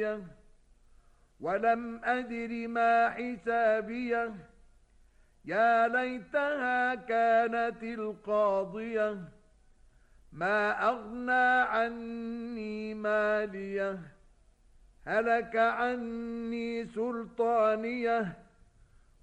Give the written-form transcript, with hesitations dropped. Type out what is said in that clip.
قاضية ولم أدر ما حسابية يا ليتها كانت القاضية ما أغنى عني مالية هلك عني سلطانية